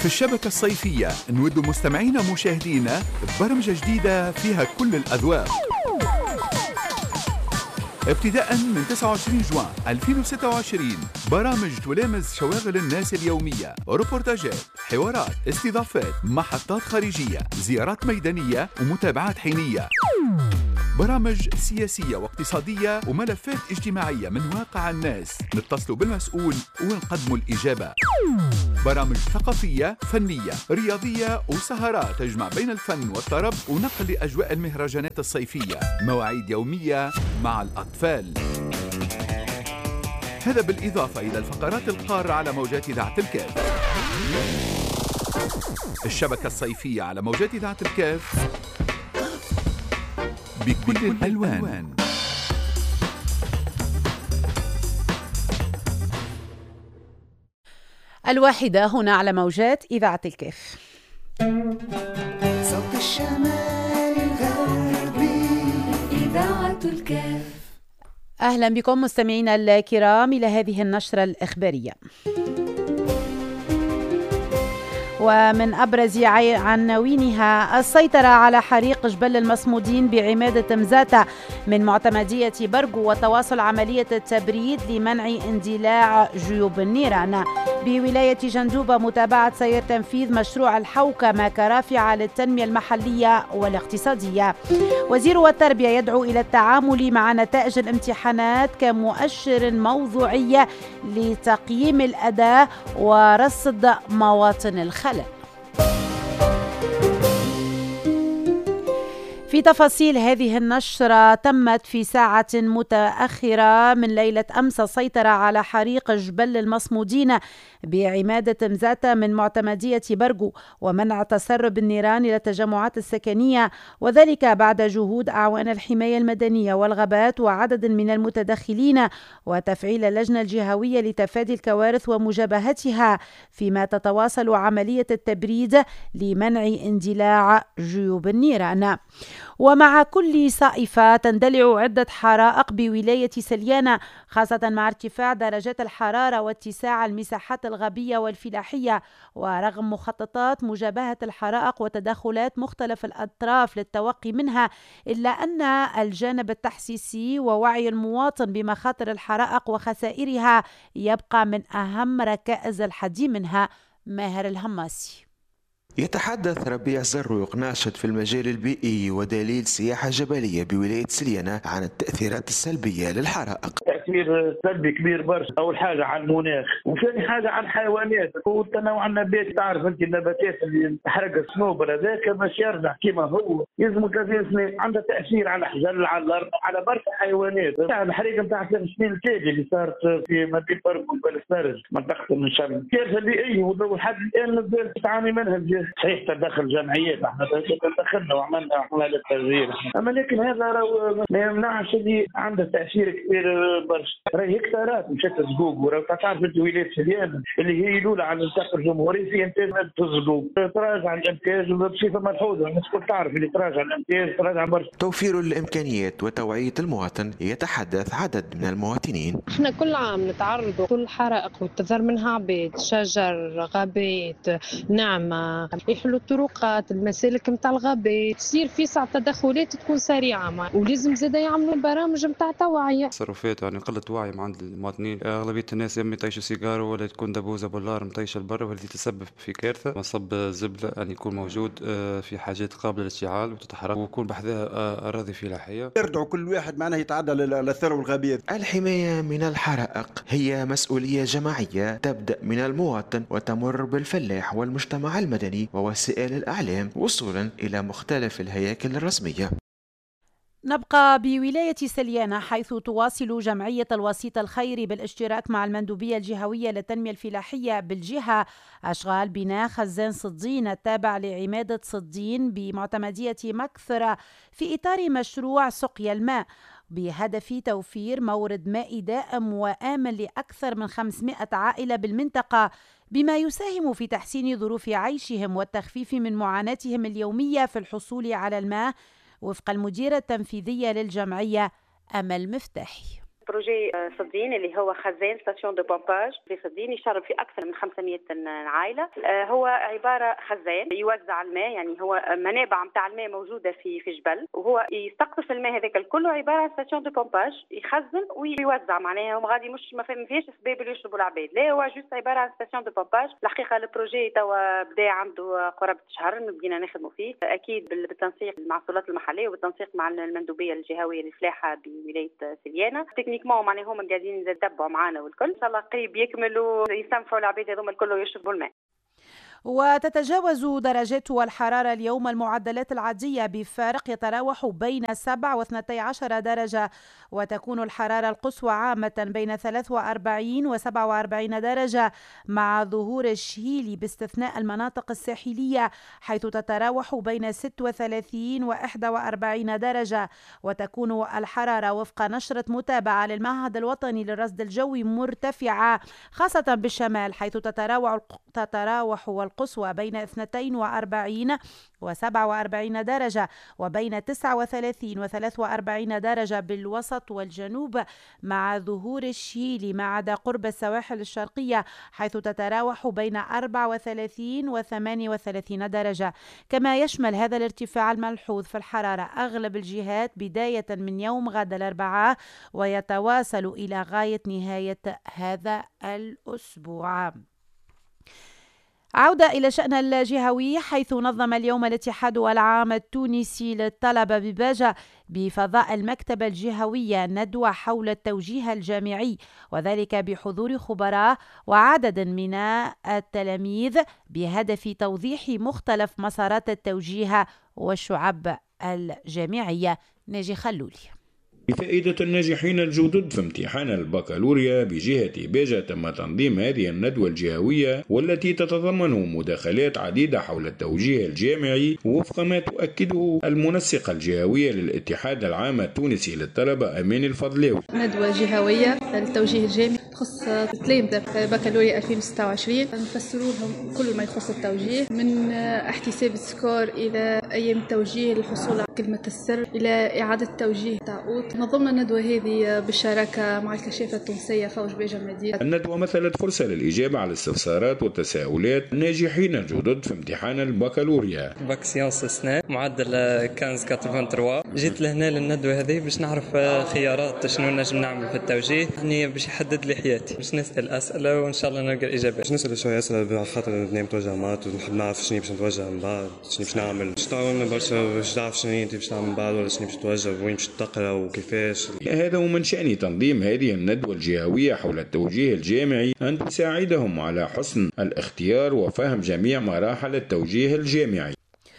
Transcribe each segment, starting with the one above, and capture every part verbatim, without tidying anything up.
في الشبكة الصيفية نود مستمعينا ومشاهدينا ببرمجة جديدة فيها كل الأذواق. ابتداء من تسعة وعشرين جوان ألفين وستة وعشرين برامج تلامس شواغل الناس اليومية، روبورتاجات، حوارات، استضافات، محطات خارجية، زيارات ميدانية ومتابعات حينية، برامج سياسية واقتصادية وملفات اجتماعية من واقع الناس. نتصلوا بالمسؤول ونقدموا الإجابة. برامج ثقافية، فنية، رياضية وسهرات تجمع بين الفن والطرب ونقل لأجواء المهرجانات الصيفية. مواعيد يومية مع الأطفال. هذا بالإضافة إلى الفقرات القارة على موجات إذاعة الكاف. الشبكة الصيفية على موجات إذاعة الكاف بكل الألوان. الواحدة هنا على موجات إذاعة الكاف. صوت الشمال الغربي إذاعة الكاف. أهلا بكم مستمعينا الكرام إلى هذه النشرة الإخبارية. ومن أبرز عناوينها السيطرة على حريق جبل المصمودين بعمادة مزاتة من معتمدية برقو وتواصل عملية التبريد لمنع اندلاع جيوب النيران. بولاية جندوبة متابعة سير تنفيذ مشروع الحوكمة كرافعة للتنمية المحلية والاقتصادية. وزير التربية يدعو إلى التعامل مع نتائج الامتحانات كمؤشر موضوعي لتقييم الأداء ورصد مواطن الخلل. في تفاصيل هذه النشرة، تمت في ساعة متأخرة من ليلة أمس السيطرة على حريق جبل المصمودين بعمادة مزاتة من معتمدية برقو ومنع تسرب النيران إلى التجمعات السكنية، وذلك بعد جهود أعوان الحماية المدنية والغابات وعدد من المتدخلين وتفعيل اللجنة الجهوية لتفادي الكوارث ومجابهتها، فيما تتواصل عملية التبريد لمنع اندلاع جيوب النيران. ومع كل صائفة تندلع عدة حرائق بولاية سليانة، خاصة مع ارتفاع درجات الحرارة واتساع المساحات الغابية والفلاحية، ورغم مخططات مجابهة الحرائق وتدخلات مختلف الأطراف للتوقي منها، إلا أن الجانب التحسيسي ووعي المواطن بمخاطر الحرائق وخسائرها يبقى من أهم ركائز الحد منها. ماهر الهماسي. يتحدث ربيع زروق ناشط في المجال البيئي ودليل سياحة جبلية بولاية سليانة عن التأثيرات السلبية للحرائق. تأثير سلبي كبير برشا. أول حاجة على المناخ، وثاني حاجة على الحيوانات والتنوع النباتي. تعرف أنت النباتات اللي تحرق الصنوبر هذاك مش يرجع كما هو، يلزم ثلاثين سنة. عندها تأثير على حجر، على الأرض، على برشا حيوانات. الحريقة نتاع ثلاث سنين التالية اللي صارت في مدينة برقو وبلسارج منطقة المنشل كارثة بيئية، ولحد الآن مازال تعاني منها. صحيح تدخل جمعيات، احنا دخلنا وعملنا حملات تغيير، اما لكن هذا ما يمنعش اللي عنده تاثير كبير برشا. راهي هكتارات مشات تزقوق، وراه تعرف انت ولايه سليانه اللي هي الاولى على النطاق الجمهوري في انتاج الزقوق، تراجع الانتاج بصفه ملحوظه. الناس الكل تعرف اللي تراجع الانتاج تراجع برشا. توفير الامكانيات وتوعيه المواطن، يتحدث عدد من المواطنين. احنا كل عام نتعرضوا كل حرائق وتظهر منها عبيد، شجر، غابات، نعمه، يحلوا الطرقات، المسالك نتاع الغابات، تصير في ساعة تدخلات تكون سريعة معي. ولازم زاده يعملوا برامج نتاع توعية. تصرفات يعني قلة وعي عند المواطنين. أغلبية الناس يا يطيشوا سيجارو ولا تكون دبوزة بولار مطيشة لبرا، والتي تسبب في كارثة. مصب الزبلة يعني يكون موجود في حاجات قابلة للاشتعال وتتحرك، ويكون بحذها أراضي فلاحية. يردعوا كل واحد معناه يتعدى للثروة الغابية. الحماية من الحرائق هي مسؤولية جماعية تبدأ من المواطن وتمر بالفلاح والمجتمع المدني ووسائل الإعلام وصولا إلى مختلف الهياكل الرسمية. نبقى بولاية سليانة، حيث تواصل جمعية الوسيط الخيري بالاشتراك مع المندوبية الجهوية للتنمية الفلاحية بالجهة أشغال بناء خزان صدين التابع لعمادة صدين بمعتمدية مكثرة في إطار مشروع سقيا الماء، بهدف توفير مورد ماء دائم وآمن لأكثر من خمسمائة عائلة بالمنطقة، بما يساهم في تحسين ظروف عيشهم والتخفيف من معاناتهم اليومية في الحصول على الماء، وفق المديرة التنفيذية للجمعية أمل مفتاحي. بروجي صدين اللي هو خزان ستاسيون دو بومباج في صدين يشرب فيه أكثر من خمسمائة عائلة. هو عبارة خزان يوزع الماء، يعني هو منابع متاع الماء موجودة في في جبل، وهو يستقطف الماء هذاك الكل، عبارة عن ستاسيون دو بومباج يخزن ويوزع. معناها هم غادي مش ما فيش سباب اللي يشربوا العباد، لا هو جوست عبارة عن ستاسيون دو بومباج. الحقيقة البروجي توا بدا عنده قرابة شهر بدينا نخدموا فيه، أكيد بالتنسيق مع السلطات المحلية وبالتنسيق مع المندوبية الجهوية للفلاحة بولاية سليانة. تكنيكمون معناها هم قاعدين يتبعوا معنا والكل، إن شاء الله قريب يكملوا يستنفعوا العباد هذوما الكل ويشربوا الماء. وتتجاوز درجات الحرارة اليوم المعدلات العادية بفارق يتراوح بين سبعة واثنتي عشر درجة، وتكون الحرارة القصوى عامة بين ثلاثة وأربعين وسبعة وأربعين درجة مع ظهور الشهيل باستثناء المناطق الساحلية حيث تتراوح بين ستة وثلاثين وإحدى وأربعين درجة. وتكون الحرارة وفق نشرة متابعة للمعهد الوطني للرصد الجوي مرتفعة خاصة بالشمال حيث تتراوح تتراوح القصوى بين اثنتين وأربعين وسبعة وأربعين درجة، وبين تسعة وثلاثين وثلاثة وأربعين درجة بالوسط والجنوب مع ظهور الشيلي ما عدا قرب السواحل الشرقية حيث تتراوح بين أربعة وثلاثين وثمانية وثلاثين درجة. كما يشمل هذا الارتفاع الملحوظ في الحرارة أغلب الجهات بداية من يوم غد الأربعاء ويتواصل إلى غاية نهاية هذا الأسبوع. عودة إلى شأن الجهوي حيث نظم اليوم الاتحاد العام التونسي للطلبة بباجة بفضاء المكتبة الجهوية ندوة حول التوجيه الجامعي، وذلك بحضور خبراء وعدد من التلاميذ بهدف توضيح مختلف مسارات التوجيه والشعب الجامعية. ناجي خلولي. بفائدة الناجحين الجدد في امتحان البكالوريا بجهة باجة تم تنظيم هذه الندوة الجهوية والتي تتضمن مداخلات عديدة حول التوجيه الجامعي وفق ما تؤكده المنسقة الجهوية للاتحاد العام التونسي للطلبة أمين الفضلاوي. ندوة جهوية للتوجيه الجامعي تخص تلامذة بكالوريا ألفين وستة وعشرين، نفسروا لهم كل ما يخص التوجيه من احتساب السكور إلى أيام التوجيه للحصول على كلمة السر إلى إعادة توجيه تعود. نظمنا الندوة هذه بالشراكة مع الكشافة التونسية فوج باجة مدينة. الندوة مثلت فرصة للإجابة على الاستفسارات والتساؤلات الناجحين الجدد في امتحان البكالوريا. باك سيونس سنة معدل خمسة وثمانين ثمانية وثمانين. جيت لهنا للندوة هذه باش نعرف خيارات شنو نجم نعمل في التوجيه، يعني باش يحدد لي حياتي، باش نسأل أسئلة وإن شاء الله نلقى الإجابات. باش نسأل شوية أسئلة على خاطر نبني متوجه مات ونحب نعرف شنو باش نتوجه من بعد، شنو باش نعمل، باش تعاوننا برشا باش تعرف شنو انت باش تعمل من بعد ولا شنو باش تتوجه وين باش تقرا وكيفاش. هذا ومن شأن تنظيم هذه الندوة الجهوية حول التوجيه الجامعي أن تساعدهم على حسن الاختيار وفهم جميع مراحل التوجيه الجامعي.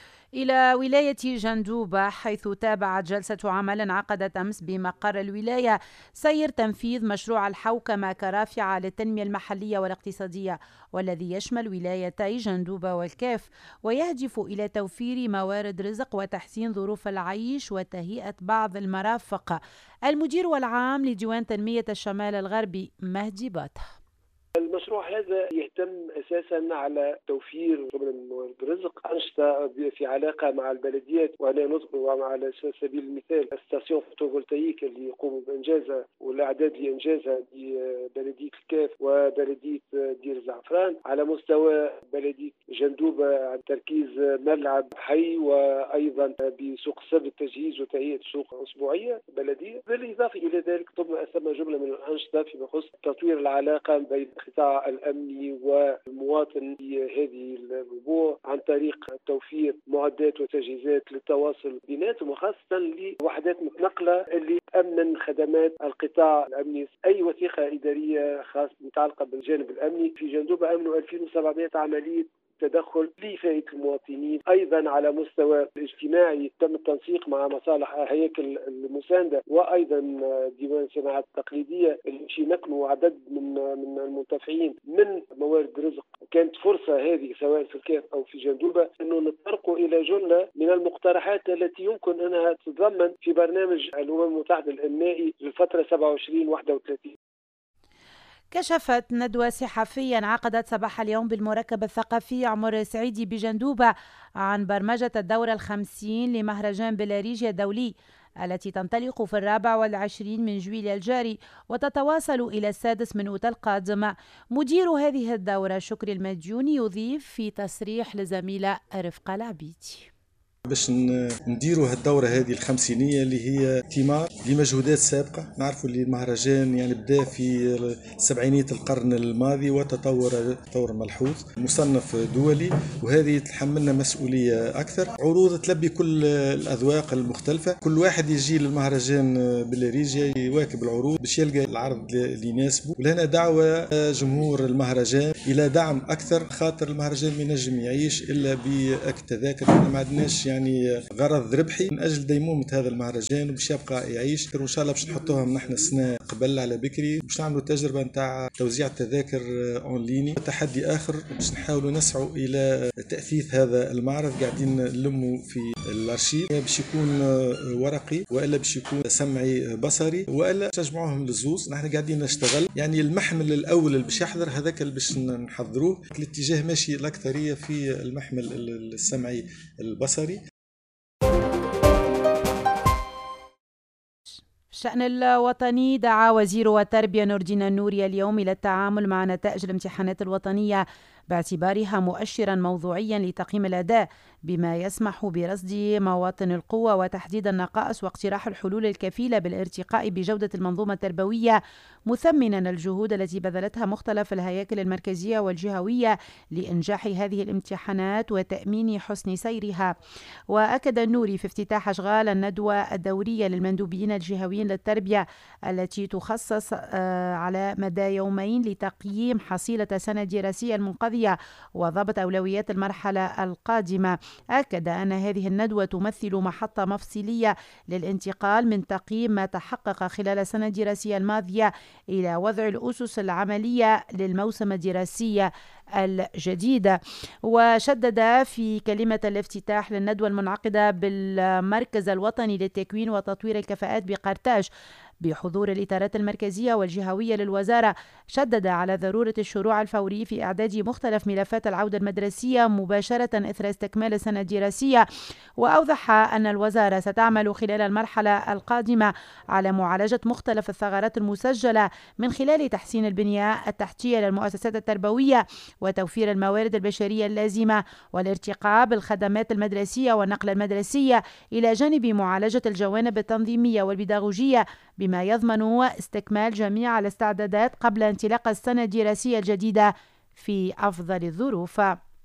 إلى ولاية جندوبة حيث تابعت جلسة عمل انعقدت أمس بمقر الولاية سير تنفيذ مشروع الحوكمة كرافعة للتنمية المحلية والاقتصادية، والذي يشمل ولايتي جندوبة والكاف ويهدف إلى توفير موارد رزق وتحسين ظروف العيش وتهيئة بعض المرافق. المدير العام لديوان تنمية الشمال الغربي مهدي باطه. المشروع هذا يهتم اساسا على توفير من موارد الرزق، انشطه في علاقه مع البلديات، وهنا نذكر على سبيل المثال ستاسيون فوتوفولتايك اللي يقوموا بانجازها والاعداد لانجازها ببلديه الكاف وبلديه دير زعفران. على مستوى بلديه جندوبه عن تركيز ملعب حي وايضا بسوق السبت تجهيز وتهيئه سوق اسبوعيه بلديه. بالاضافه الى ذلك ثم جمله من الانشطه فيما يخص تطوير العلاقه بين القطاع الأمني والمواطن في هذه الربوع عن طريق توفير معدات وتجهيزات للتواصل بيناتهم، وخاصة لوحدات متنقلة اللي أمن خدمات القطاع الأمني. أي وثيقة إدارية خاصة متعلقة بالجانب الأمني في جندوبة أمنوا ألفين وسبعمائة عملية تدخل لفائدة المواطنين. أيضا على مستوى الاجتماعي تم التنسيق مع مصالح هياكل المساندة وأيضا ديوان الصناعات التقليدية اللي ينقلوا عدد من من المنتفعين من موارد رزق. كانت فرصة هذه سواء في الكاف أو في جندوبة أنه نتطرقوا إلى جملة من المقترحات التي يمكن أنها تتضمن في برنامج الأمم المتحدة الإنمائي للفترة سبعة وعشرين واحد وثلاثين. كشفت ندوة صحفية انعقدت صباح اليوم بالمركب الثقافي عمر سعيدي بجندوبة عن برمجة الدورة الخمسين لمهرجان بلاريجيا الدولي التي تنطلق في الرابع والعشرين من جويليا الجاري وتتواصل إلى السادس من أوت القادم. مدير هذه الدورة شكري المديوني يضيف في تصريح لزميلة رفقة العبيدي: باش نديروا هالدورة هذه الخمسينية اللي هي ثمار لمجهودات سابقة. نعرفوا اللي المهرجان يعني بدا في سبعينية القرن الماضي وتطور تطور ملحوظ، مصنف دولي، وهذه تحملنا مسؤولية أكثر. عروض تلبي كل الأذواق المختلفة، كل واحد يجي للمهرجان بالريجيا يواكب العروض باش يلقى العرض اللي يناسبه. ولهنا دعوة جمهور المهرجان إلى دعم أكثر، خاطر المهرجان ما ينجم يعيش إلا بالتذاكر. ما عندناش يعني غرض ربحي من اجل ديمومه هذا المهرجان وباش يبقى يعيش. وان شاء الله باش نحطوها من نحن السنه قبل على بكري باش نعملوا تجربه نتاع توزيع التذاكر اون ليني. تحدي اخر باش نحاولوا نسعوا الى تاثيث هذا المعرض. قاعدين نلموا في الارشيف باش يكون ورقي والا باش يكون سمعي بصري والا تجمعوهم للزوز. نحن قاعدين نشتغل يعني المحمل الاول اللي باش يحضر هذاك اللي باش نحضروه. الاتجاه ماشي الاكثريه في المحمل السمعي البصري. الشأن الوطني، دعا وزير التربية نور الدين النوري اليوم إلى التعامل مع نتائج الامتحانات الوطنية باعتبارها مؤشرا موضوعيا لتقييم الأداء بما يسمح برصد مواطن القوة وتحديد النقائص واقتراح الحلول الكفيلة بالارتقاء بجودة المنظومة التربوية، مثمنا الجهود التي بذلتها مختلف الهياكل المركزية والجهوية لإنجاح هذه الامتحانات وتأمين حسن سيرها. وأكد النوري في افتتاح أشغال الندوة الدورية للمندوبين الجهويين للتربية التي تخصص على مدى يومين لتقييم حصيلة السنة الدراسية المنقذة وضبط أولويات المرحلة القادمة. أكد أن هذه الندوة تمثل محطة مفصلية للانتقال من تقييم ما تحقق خلال السنة الدراسية الماضية إلى وضع الأسس العملية للموسم الدراسي الجديدة. وشدد في كلمة الافتتاح للندوة المنعقدة بالمركز الوطني للتكوين وتطوير الكفاءات بقرطاج بحضور الإدارات المركزية والجهوية للوزارة، شدد على ضرورة الشروع الفوري في إعداد مختلف ملفات العودة المدرسية مباشرة إثر استكمال السنة الدراسية. وأوضح أن الوزارة ستعمل خلال المرحلة القادمة على معالجة مختلف الثغرات المسجلة من خلال تحسين البنية التحتية للمؤسسات التربوية وتوفير الموارد البشرية اللازمة والارتقاء بالخدمات المدرسية والنقل المدرسي إلى جانب معالجة الجوانب التنظيمية والبيداغوجية بما يضمن استكمال جميع الاستعدادات قبل انطلاق السنة الدراسية الجديدة في أفضل الظروف.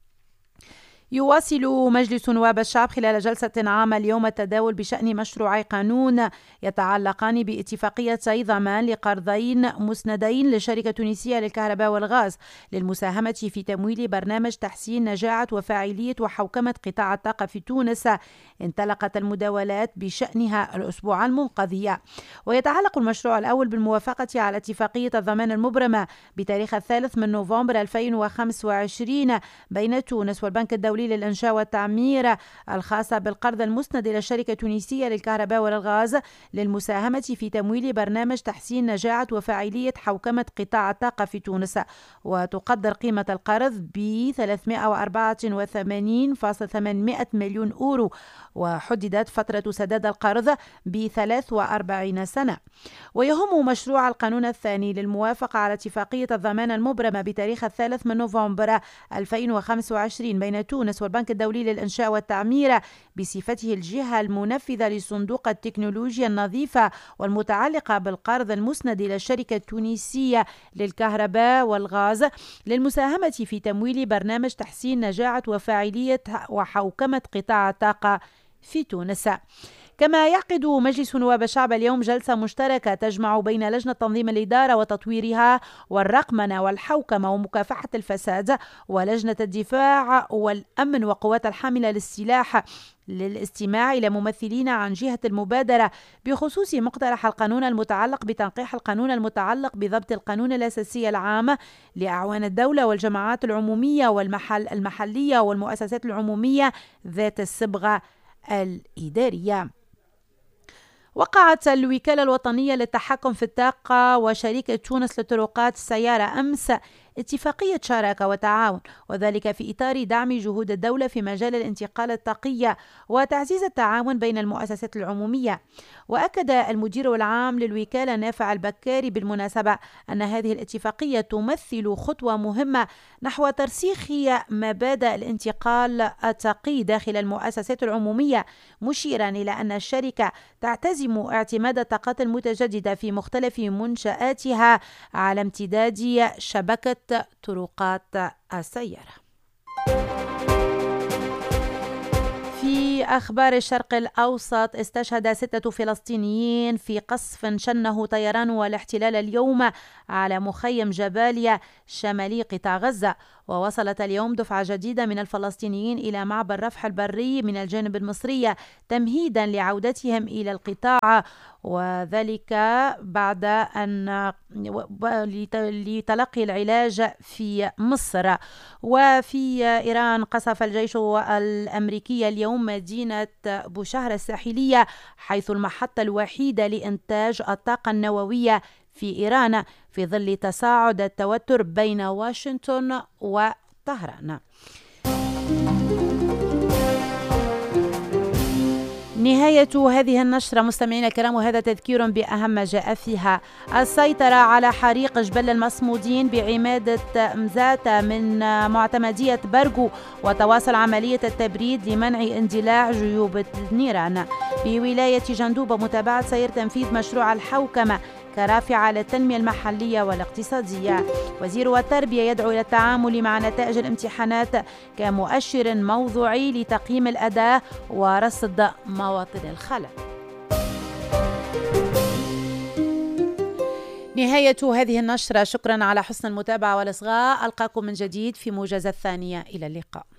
يواصل مجلس نواب الشعب خلال جلسة عامة اليوم التداول بشأن مشروعي قانون يتعلقان باتفاقية ضمان لقرضين مسندين لشركة تونسية للكهرباء والغاز للمساهمة في تمويل برنامج تحسين نجاعة وفاعلية وحوكمة قطاع الطاقة في تونس انطلقت المداولات بشأنها الأسبوع المنقضي. ويتعلق المشروع الأول بالموافقة على اتفاقية الضمان المبرمة بتاريخ الثالث من نوفمبر ألفين وخمسة وعشرين بين تونس والبنك الدولي للإنشاء والتعمير الخاصة بالقرض المسند إلى الشركة التونسية للكهرباء والغاز للمساهمة في تمويل برنامج تحسين نجاعة وفاعلية حوكمة قطاع الطاقة في تونس. وتقدر قيمة القرض ب ثلاثمائة وأربعة وثمانين فاصلة ثمانمائة مليون أورو، وحددت فترة سداد القرض ب ثلاث وأربعين سنة. ويهم مشروع القانون الثاني للموافقة على اتفاقية الضمان المبرمة بتاريخ الثالث من نوفمبر ألفين وخمسة وعشرين بين تونس والبنك الدولي للإنشاء والتعمير بصفته الجهة المنفذة لصندوق التكنولوجيا النظيفة والمتعلقة بالقرض المسند إلى الشركة التونسية للكهرباء والغاز للمساهمة في تمويل برنامج تحسين نجاعة وفاعلية وحوكمة قطاع الطاقة في تونس. كما يعقد مجلس نواب الشعب اليوم جلسة مشتركة تجمع بين لجنة تنظيم الإدارة وتطويرها والرقمنة والحوكمة ومكافحة الفساد ولجنة الدفاع والأمن وقوات الحاملة للسلاح للاستماع إلى ممثلين عن جهة المبادرة بخصوص مقترح القانون المتعلق بتنقيح القانون المتعلق بضبط القانون الأساسي العام لأعوان الدولة والجماعات العمومية والمحل المحلية والمؤسسات العمومية ذات الصبغة الإدارية. وقعت الوكالة الوطنية للتحكم في الطاقة وشركة تونس للطرقات السيارة أمس اتفاقية شراكة وتعاون، وذلك في إطار دعم جهود الدولة في مجال الانتقال الطاقي وتعزيز التعاون بين المؤسسات العمومية. وأكد المدير العام للوكالة نافع البكاري بالمناسبة أن هذه الاتفاقية تمثل خطوة مهمة نحو ترسيخ مبادئ الانتقال الطاقي داخل المؤسسات العمومية، مشيرا إلى أن الشركة تعتزم اعتماد الطاقات المتجددة في مختلف منشآتها على امتداد شبكة طرقات السيارة. في أخبار الشرق الأوسط، استشهد ستة فلسطينيين في قصف شنه طيران والاحتلال اليوم على مخيم جباليا شمالي قطاع غزة. ووصلت اليوم دفعة جديدة من الفلسطينيين إلى معبر رفح البري من الجانب المصري تمهيدا لعودتهم إلى القطاع، وذلك بعد أن لتلقي العلاج في مصر. وفي إيران، قصف الجيش الأمريكي اليوم مدينة بوشهر الساحلية، حيث المحطة الوحيدة لإنتاج الطاقة النووية في إيران، في ظل تصاعد التوتر بين واشنطن وطهران. نهاية هذه النشرة مستمعينا الكرام، وهذا تذكير بأهم ما جاء فيها. السيطرة على حريق جبل المصمودين بعمادة مزاتة من معتمدية برغو، وتواصل عملية التبريد لمنع اندلاع جيوب النيران. بولاية جندوبة، متابعة سير تنفيذ مشروع الحوكمة كرافعة للتنمية المحلية والاقتصادية. وزير التربية يدعو إلى التعامل مع نتائج الامتحانات كمؤشر موضوعي لتقييم الأداء ورصد مواطن الخلل. نهاية هذه النشرة، شكرا على حسن المتابعة والإصغاء. ألقاكم من جديد في موجز الثانية، إلى اللقاء.